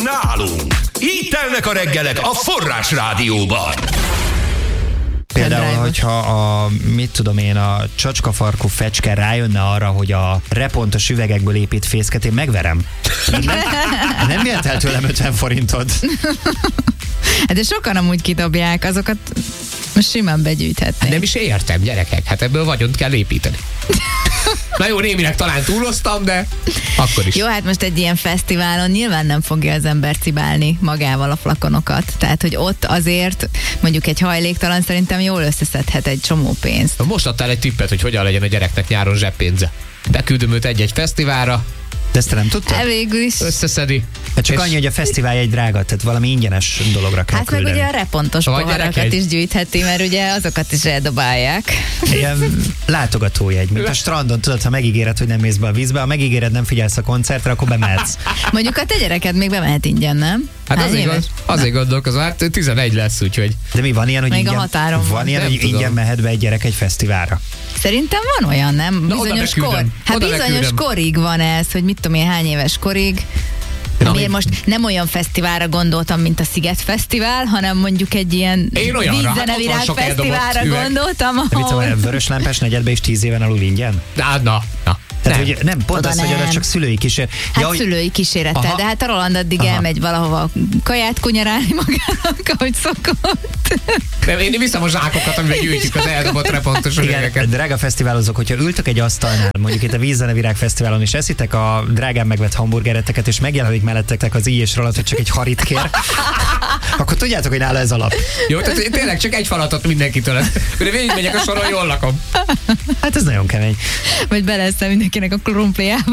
nálunk. Így telnek a reggelek a Forrás Rádióban. Például, hogyha a csacskafarkú fecske rájönne arra, hogy a repontos üvegekből épít fészket, én megverem. Nem ért el tőlem 50 forintod. De sokan amúgy kidobják, azokat simán begyűjthetnék. Nem is értem, gyerekek, hát ebből vagyont kell építeni. Na jó, némileg talán túloztam, de akkor is. Jó, hát most egy ilyen fesztiválon nyilván nem fogja az ember cibálni magával a flakonokat. Tehát, hogy ott azért mondjuk egy hajléktalan szerintem jól összeszedhet egy csomó pénzt. Most adtál egy tippet, hogy hogyan legyen a gyereknek nyáron zseppénze. Beküldöm őt egy-egy fesztiválra. De ezt te nem tudtad? Végül is. Összeszedi. Hát csak annyi, hogy a fesztivál egy drága, tehát valami ingyenes dologra kell küldeni. Hát meg ugye a repontos poharakat is gyűjtheti, mert ugye azokat is eldobálják. Ilyen látogatójegy, mint a strandon, tudod, ha megígéred, hogy nem mész be a vízbe, ha megígéred, nem figyelsz a koncertre, akkor bemehetsz. Mondjuk a te gyereked még bemehet ingyen, nem? Hát azért gondolkozom, hát 11 lesz, úgyhogy. De mi van ilyen, hogy még ingyen, a határon van ilyen, hogy ingyen mehet be egy gyerek egy fesztiválra? Szerintem van olyan, nem? Bizonyos kor. Hát bizonyos korig van ez, hogy mit tudom én, hány éves korig. Miért most nem olyan fesztiválra gondoltam, mint a Sziget Fesztivál, hanem mondjuk egy ilyen vízzenevirág fesztiválra gondoltam, ahol... De Vöröslámpás negyedbe is 10 éven alul ingyen? Na. Tehát, hogy nem, pont az, hogy arra csak szülői kíséret. Hát szülői kísérettel, de hát a Roland addig elmegy valahova kaját kunyarálni magának, ahogy szokott. Én viszem a zsákokat, amiben gyűjtjük az eldobott repontos üvegeket. Drága fesztiválozók, hogyha ültök egy asztalnál, mondjuk itt a Vízzenevirág Fesztiválon, és eszitek a drágán megvett hamburgereteket, és megjelenik mellettek az I és Roland, hogy csak egy harit kér, akkor tudjátok, hogy nála ez alap. Jó, tehát tényleg csak egy falatot mindenkitől. Mire végigmegyek a soron, jól lakom. Hát ez nagyon kemény. Vagy beleszem mindenkinek a krumpliába.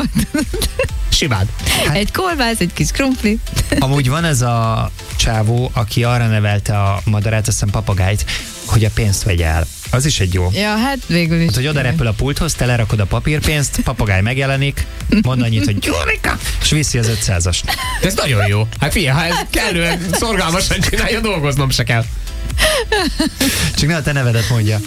Simán. Hát, egy kolbász, egy kis krumpli. Amúgy van ez a csávó, aki arra nevelte a madarát, azt hiszem papagájt, hogy a pénzt vegye el. Az is egy jó. Ja, hát végül is. Hát, hogy oda repül a pulthoz, te lerakod a papírpénzt, papagáj megjelenik, mond annyit, hogy Gyurika, és viszi az 500-ast. Ez nagyon jó. Hát figyelj, ha ez kellően szorgalmasan csinálja, dolgoznom se kell. Csak ne a te nevedet mondja.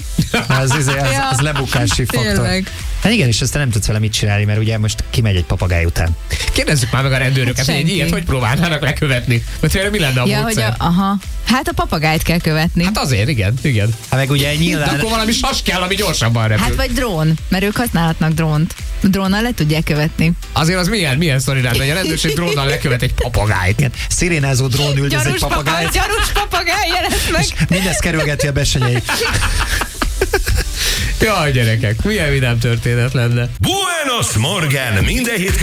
Az lebukási faktor. Hát igen, és aztán nem tudsz vele mit csinálni, mert ugye most kimegy egy papagáj után. Kérdezzük már meg a rendőröket, hogy egy ilyet hogy próbálnának lekövetni? Vagy tényleg mi lenne a módszer? Hát a papagájt kell követni. Hát azért, igen. Hát meg ugye nyilván... De akkor valami sas kell, ami gyorsabban repül. Hát vagy drón, mert ők használhatnak drónt. Drónnal le tudják követni. Azért az milyen sztori lenne, hogy a rendőrség drónnal lekövet egy papagájt. Igen, szirénázó drón üldöz egy papagájt. Gyarús papagáj jelent meg. És mindezt kerülgeti a besenyeit. Jaj, gyerekek, milyen vidám történet lenne. Buenos Morgen, minden hét